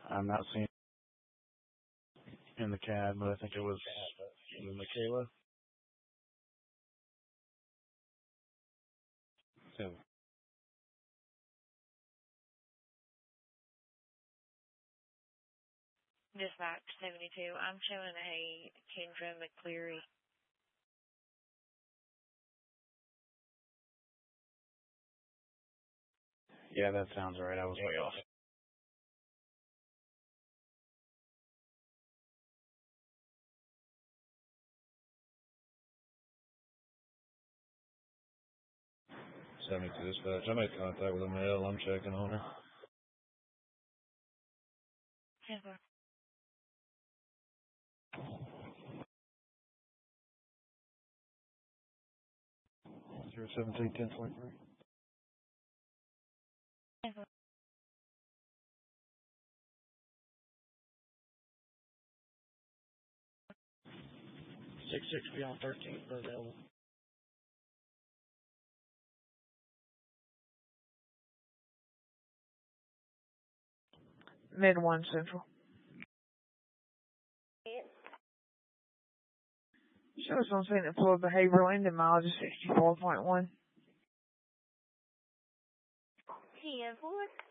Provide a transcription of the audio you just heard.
I'm not seeing it in the CAD, but I think it was Michaela. So, Dispatch 72. I'm showing a Kendra McCleary. yeah, that sounds right. I was way off. Dispatch. I made contact with Mel. I'm checking on her. 10-4. 017-10-43. 10-4. 6-6 beyond 13 for available. Mid 1 Central. Shows on scene at Floyd Behavioral End in mileage of 64.1. 10-4.